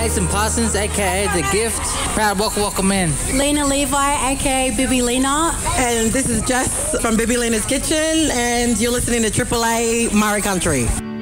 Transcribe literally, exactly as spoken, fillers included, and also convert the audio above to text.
Mason Parsons, aka The Gift. Proud welcome, welcome in. Lena Levi, aka Bibi Lena. And this is Jess from Bibi Lena's Kitchen, and you're listening to Triple A Murray Country.